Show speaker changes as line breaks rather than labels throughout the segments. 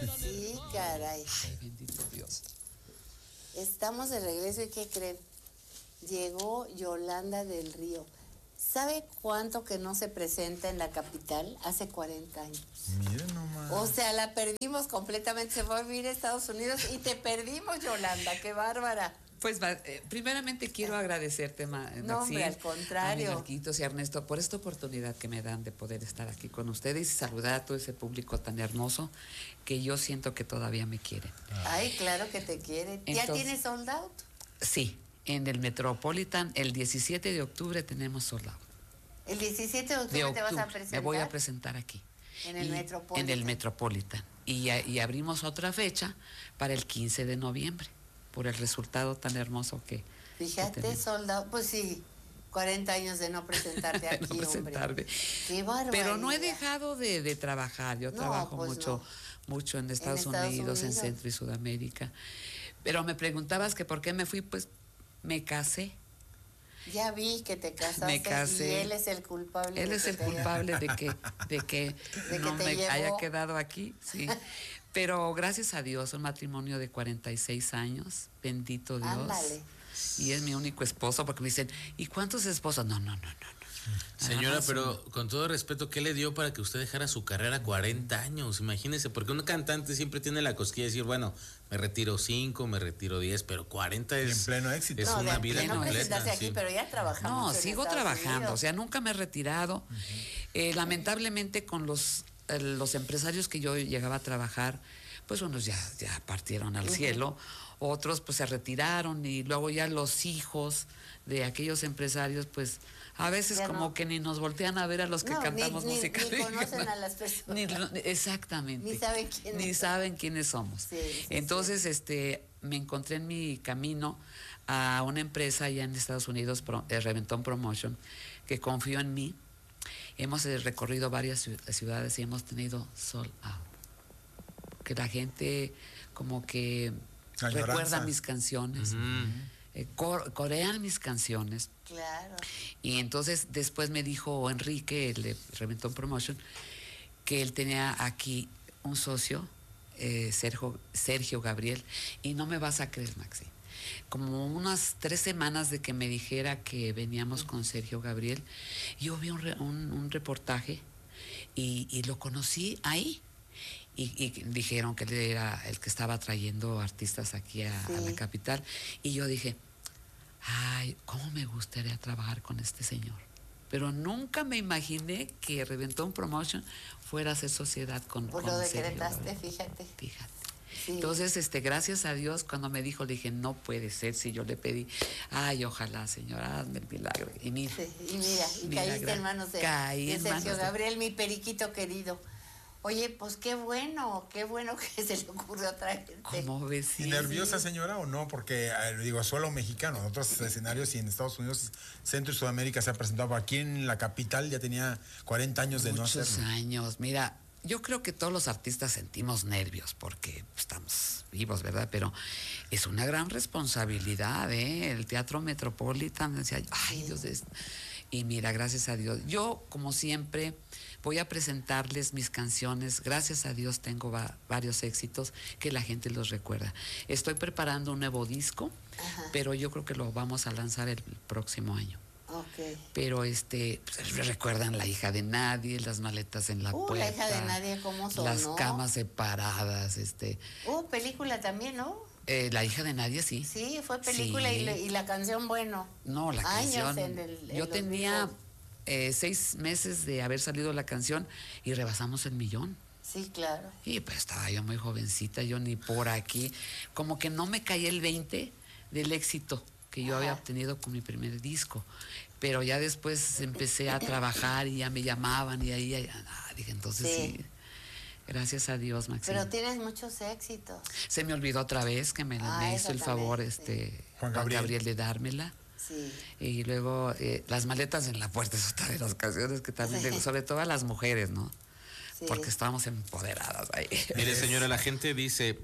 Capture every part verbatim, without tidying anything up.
Sí, caray.
Ay, bendito Dios.
Estamos de regreso y ¿qué creen? Llegó Yolanda del Río. ¿Sabe cuánto que no se presenta en la capital? Hace cuarenta años.
Miren nomás.
O sea, la perdimos completamente. Se fue a vivir a Estados Unidos y te perdimos, Yolanda. ¡Qué bárbara!
Pues eh, primeramente quiero agradecerte, Ma,
No, hombre, al contrario.
a mi Marquitos y a Ernesto por esta oportunidad que me dan de poder estar aquí con ustedes y saludar a todo ese público tan hermoso que yo siento que todavía me quiere.
Ay, claro que te quiere. ¿Ya
Entonces,
tienes sold out?
Sí, en el Metropolitan el diecisiete de octubre tenemos sold out.
El diecisiete de octubre,
De octubre
te vas a presentar.
me voy a presentar aquí.
En el
y,
Metropolitan.
En el Metropolitan. Y, y abrimos otra fecha para el quince de noviembre. Por el resultado tan hermoso que...
Fíjate,
que
soldado, pues sí, cuarenta años de no presentarte aquí,
no presentarme.
hombre. Qué barbaridad.
Pero no he dejado de, de trabajar, yo
No,
trabajo
pues
mucho,
no.
mucho en Estados,
en Estados
Unidos,
Unidos,
en Centro y Sudamérica. Pero me preguntabas que por qué me fui, pues me casé.
Ya vi que te casaste
Me casé.
y él es el culpable.
Él
de
es
que
el
te haya-
culpable de que, de que
De
no
que te
me
llevó.
haya quedado aquí, sí. Pero gracias a Dios, un matrimonio de cuarenta y seis años, bendito Dios.
Ándale.
Y es mi único esposo, porque me dicen, ¿y cuántos esposos? No, no, no, no, no.
Señora,
más
pero
uno.
con todo respeto, ¿qué le dio para que usted dejara su carrera cuarenta años? Imagínese, porque un cantante siempre tiene la cosquilla de decir, bueno, me retiro cinco, me retiro diez, pero cuarenta
Y
es,
en pleno éxito.
es
No,
una
de-
vida
de no
completa.
presentarse aquí,
sí.
pero ya trabajamos.
No,
en
sigo
Estados
trabajando,
Unidos.
o sea, nunca me he retirado. Eh, lamentablemente con los, eh, los empresarios que yo llegaba a trabajar, pues unos ya, ya partieron al
Ujú.
cielo, otros pues se retiraron y luego ya los hijos de aquellos empresarios pues a veces
Ya
como
no.
que ni nos voltean a ver a los que
No,
cantamos
ni- ni-
música.
ni conocen a las personas.
Ni- exactamente.
Ni saben quiénes
Ni
son.
saben quiénes somos.
Sí, sí,
Entonces, este, me encontré en mi camino a una empresa allá en Estados Unidos, Pro- eh, Reventón Promotion, que confió en mí. Hemos eh, recorrido varias ciu- ciudades y hemos tenido sold out. Que la gente como que
Añoranza.
recuerda mis canciones,
Ujú.
eh, cor- corean mis canciones.
Claro.
Y entonces después me dijo Enrique, el de Reventón Promotion, que él tenía aquí un socio, eh, Sergio, Sergio Gabriel, y no me vas a creer, Maxi. Como unas tres semanas de que me dijera que veníamos con Sergio Gabriel, yo vi un, re- un, un reportaje y, y lo conocí ahí. Y, y dijeron que él era el que estaba trayendo artistas aquí a,
Sí.
a la capital. Y yo dije, ay, ¿cómo me gustaría trabajar con este señor? Pero nunca me imaginé que Reventón Promotion fuera a hacer sociedad con,
Por
con
lo
Sergio
decretaste,
Gabriel.
fíjate.
Fíjate.
Sí.
Entonces, este, gracias a Dios, cuando me dijo, le dije, no puede ser, si yo le pedí, ay, ojalá, señora, hazme el milagro. Y mira,
Sí, y mira, y
Mira,
caíste
gra-
en manos de,
caí
de
en
Sergio
manos de-
Gabriel, mi periquito querido. Oye, pues qué bueno, qué bueno que se le ocurrió traerte.
¿cómo ves?
¿Y
Sí,
nerviosa, señora, o no? Porque, eh, digo, suelo mexicano, en otros escenarios y en Estados Unidos, Centro y Sudamérica se ha presentado. Aquí en la capital ya tenía cuarenta años de no
muchos
hacerlo.
años. Mira, yo creo que todos los artistas sentimos nervios porque estamos vivos, ¿verdad? Pero es una gran responsabilidad, ¿eh? El Teatro Metropolitan, decía, ay, Dios es... Y mira, gracias a Dios. Yo, como siempre, voy a presentarles mis canciones. Gracias a Dios tengo va- varios éxitos que la gente los recuerda. Estoy preparando un nuevo disco,
Ajá.
pero yo creo que lo vamos a lanzar el próximo año.
Ok.
Pero este, pues, recuerdan La hija de nadie, Las maletas en la
Uh,
puerta.
La hija de nadie, ¿cómo sonó?
Las camas separadas, este,
Uh, película también, ¿no?
eh, La hija de nadie, sí.
Sí, fue película
Sí.
y, le- y la canción, bueno.
No, la
Años
canción.
en el- en
yo
los
tenía
Billboard.
eh, seis meses de haber salido la canción y rebasamos el millón.
Sí, claro.
Y pues estaba yo muy jovencita, yo ni por aquí, como que no me caía el veinte del éxito que yo
Ajá.
había obtenido con mi primer disco. Pero ya después empecé a trabajar y ya me llamaban y ahí, ahí, ah, dije, entonces sí.
Sí.
Gracias a Dios, Maxine.
Pero tienes muchos éxitos.
Se me olvidó otra vez que me,
Ah,
me
esa
hizo el
también,
favor
sí.
este
Juan
Juan
Gabriel.
Gabriel de dármela.
Sí.
Y luego eh, Las maletas en la puerta, es otra de las canciones que también
Sí.
digo, sobre todo a las mujeres, ¿no?
Sí.
Porque estábamos empoderadas ahí.
Mire, señora, la gente dice,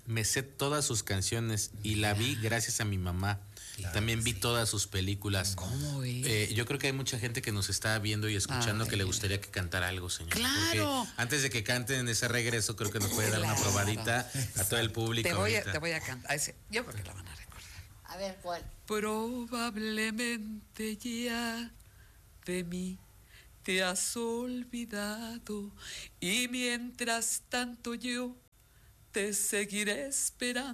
me sé todas sus canciones y la vi gracias a mi mamá. Claro, También vi sí. todas sus películas.
¿Cómo es?
Eh, yo creo que hay mucha gente que nos está viendo y escuchando
Ay,
que le gustaría que cantara algo, señor.
¡Claro!
Porque antes de que canten ese regreso, creo que nos puede dar
Claro.
una probadita a todo el público.
Te voy, a,
ahorita.
te voy a cantar. Ese, yo creo que la van a recordar.
A ver, ¿cuál?
Probablemente ya de mí te has olvidado y mientras tanto yo te seguiré esperando.